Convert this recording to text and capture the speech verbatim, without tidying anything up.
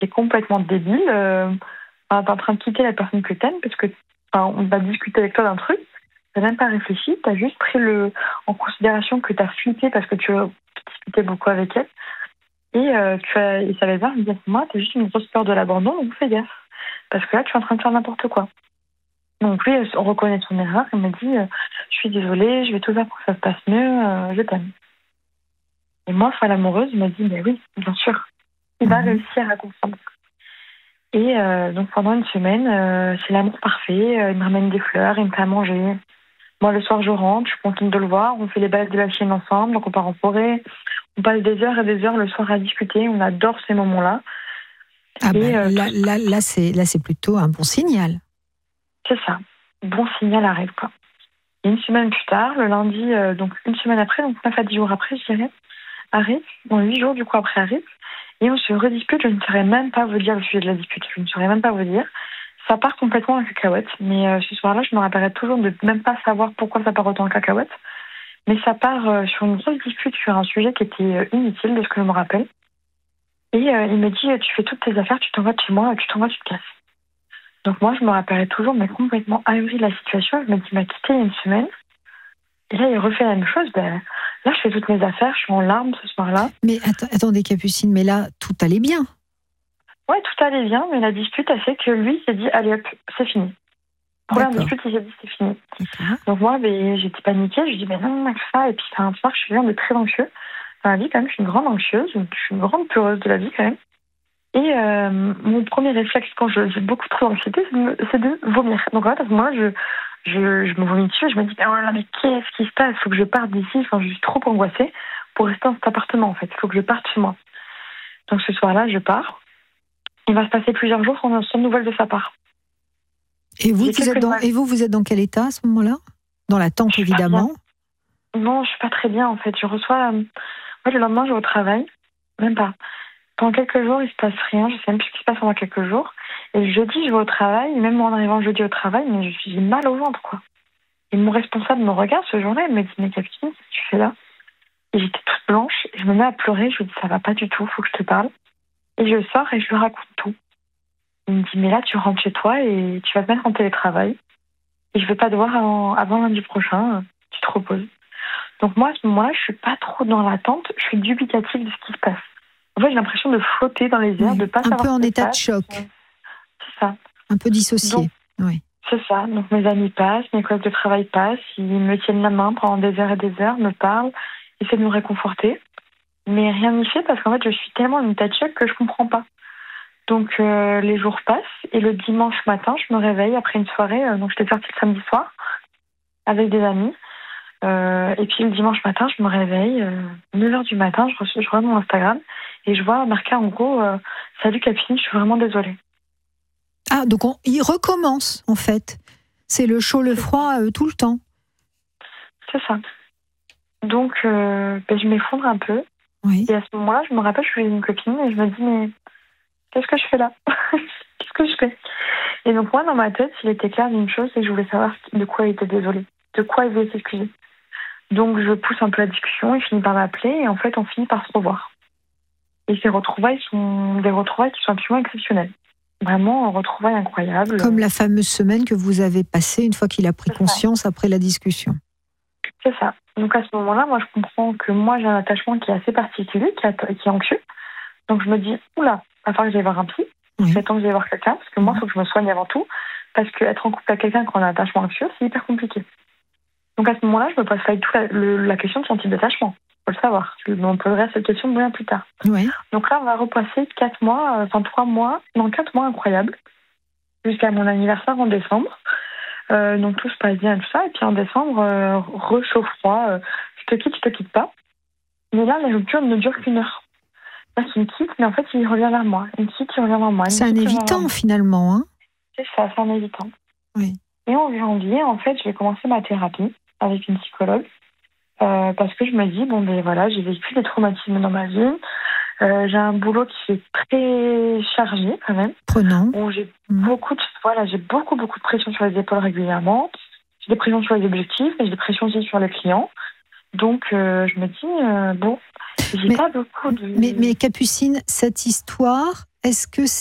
c'est complètement débile. Euh, enfin, t'es en train de quitter la personne que t'aimes parce que enfin, on va discuter avec toi d'un truc. T'as même pas réfléchi, t'as juste pris le en considération que t'as flippé parce que tu discutais beaucoup avec elle. Et euh, tu as, et ça va bien me dire, moi, t'as juste une grosse peur de l'abandon, donc fais gaffe. Parce que là, tu es en train de faire n'importe quoi. Donc lui, on reconnaît son erreur, il m'a dit, euh, je suis désolée, je vais tout faire pour que ça se passe mieux, euh, je t'aime. Et moi, folle amoureuse, il m'a dit, mais oui, bien sûr, il va réussir à comprendre. Et euh, donc pendant une semaine, euh, c'est l'amour parfait, euh, il me ramène des fleurs, il me fait à manger. Moi, le soir, je rentre, je suis contente de le voir, on fait les balades de la chienne ensemble, donc on part en forêt, on passe des heures et des heures le soir à discuter, on adore ces moments-là. Ah ben, euh, là, là, là, c'est, là, c'est plutôt un bon signal. C'est ça, bon signal arrive, quoi. Et une semaine plus tard, le lundi, euh, donc une semaine après, donc neuf à dix jours après, je dirais, arrive, bon, huit jours du coup après arrive, et on se redispute, je ne saurais même pas vous dire le sujet de la dispute, je ne saurais même pas vous dire. Ça part complètement en cacahuète, mais euh, ce soir-là, je me rappellerai toujours de même pas savoir pourquoi ça part autant en cacahuète, mais ça part euh, sur une grosse dispute sur un sujet qui était euh, inutile, de ce que je me rappelle. Et euh, il me dit, tu fais toutes tes affaires, tu t'en vas de chez moi, tu t'en vas, tu te casses. Donc moi, je me rappellerai toujours, mais complètement ahuri de la situation. Je me dis, il m'a quitté il y a une semaine. Et là, il refait la même chose. Ben, là, je fais toutes mes affaires, je suis en larmes ce soir-là. Mais att- attendez, Capucine, mais là, tout allait bien. Oui, tout allait bien, mais la dispute a fait que lui s'est dit, allez hop, c'est fini. Première dispute, il s'est dit, c'est fini. D'accord. Donc moi, ben, j'étais paniquée. Je lui dis, ben non, non, ça. Et puis, un soir, je suis quelqu'un de très anxieux. Dans la vie, quand même, je suis une grande anxieuse. Je suis une grande peureuse de la vie, quand même. Et euh, mon premier réflexe quand je, j'ai beaucoup trop d'anxiété, c'est de, c'est de vomir. Donc là, à ce moment-là, je, je, je me vomis dessus et je me dis, oh là là, mais qu'est-ce qui se passe? Il faut que je parte d'ici. Enfin, je suis trop angoissée pour rester dans cet appartement, en fait. Il faut que je parte chez moi. Donc ce soir-là, je pars. Il va se passer plusieurs jours sans, sans nouvelles de sa part. Et vous, vous êtes dans, et vous, vous êtes dans quel état à ce moment-là? Dans l'attente, évidemment. Non, je suis pas très bien, en fait. Je reçois... Euh... Ouais, le lendemain, je vais au travail. Même pas. Pendant quelques jours, il se passe rien. Je sais même plus ce qui se passe pendant quelques jours. Et le jeudi, je vais au travail. Même en arrivant jeudi au travail, mais je suis mal au ventre, quoi. Et mon responsable me regarde ce jour-là. Il me dit, mais Capucine, qu'est-ce que tu fais là? Et j'étais toute blanche. Et je me mets à pleurer. Je lui dis, ça va pas du tout. Faut que je te parle. Et je sors et je lui raconte tout. Il me dit, mais là, tu rentres chez toi et tu vas te mettre en télétravail. Et je vais pas te voir avant, avant lundi prochain. Tu te reposes. Donc moi, à ce moment-là, je suis pas trop dans l'attente. Je suis dubitative de ce qui se passe. En fait, j'ai l'impression de flotter dans les airs, oui, de pas un savoir. Un peu en état de passe. choc. C'est ça. Un peu dissocié. Donc, oui. C'est ça. Donc mes amis passent, mes collègues de travail passent, ils me tiennent la main pendant des heures et des heures, me parlent, essaient de me réconforter. Mais rien n'y fait parce qu'en fait, je suis tellement en état de choc que je comprends pas. Donc euh, les jours passent et le dimanche matin, je me réveille après une soirée. Euh, donc j'étais sortie le samedi soir avec des amis. Euh, et puis le dimanche matin, je me réveille, euh, neuf heures du matin, je reçois, je regarde mon Instagram et je vois marqué en gros euh, « Salut Capucine, je suis vraiment désolée ». Ah, donc on, il recommence en fait. C'est le chaud, le froid euh, tout le temps. C'est ça. Donc euh, ben, je m'effondre un peu. Oui. Et à ce moment-là, je me rappelle, je suis une copine et je me dis « Mais qu'est-ce que je fais là? Qu'est-ce que je fais ?» Et donc moi, dans ma tête, il était clair d'une chose, c'est que je voulais savoir de quoi il était désolé, de quoi il voulait s'excuser. Donc je pousse un peu la discussion, il finit par m'appeler et en fait on finit par se revoir. Et ces retrouvailles sont des retrouvailles qui sont absolument exceptionnelles. Vraiment, un retrouvaille incroyable. Comme la fameuse semaine que vous avez passée une fois qu'il a pris C'est conscience ça. Après la discussion. C'est ça. Donc à ce moment-là, moi je comprends que moi j'ai un attachement qui est assez particulier, qui est, qui est anxieux. Donc je me dis, oula, il va falloir que j'aille voir un psy. Oui. C'est temps que j'aille voir quelqu'un, parce que moi il faut que je me soigne avant tout. Parce qu'être en couple avec quelqu'un qui a un attachement anxieux, c'est hyper compliqué. Donc à ce moment-là, je me pose pas du tout la, le, la question de son type d'attachement. Il faut le savoir. Je me poserai cette question bien plus tard. Oui. Donc là, on va repasser quatre mois, euh, enfin trois mois, non quatre mois incroyables, jusqu'à mon anniversaire en décembre. Euh, donc tout se passe bien, tout ça. Et puis en décembre, euh, re-chaud froid, euh, je te quitte, je te quitte pas. Mais là, la rupture ne dure qu'une heure. Là, il me quitte, mais en fait, il revient vers moi. Il me quitte, il revient vers moi. C'est un évitant finalement, hein. C'est ça, c'est un évitant. Oui. Et en janvier, en fait, je vais commencer ma thérapie avec une psychologue. Euh, parce que je me dis, bon, ben voilà, j'ai vécu des traumatismes dans ma vie. Euh, j'ai un boulot qui est très chargé, quand même. Prenant. Où j'ai mmh. beaucoup de, voilà, j'ai beaucoup, beaucoup de pression sur les épaules régulièrement. J'ai des pressions sur les objectifs, mais j'ai des pressions aussi sur les clients. Donc, euh, je me dis, euh, bon. J'ai mais, pas beaucoup de... Mais, mais Capucine, cette histoire, est-ce que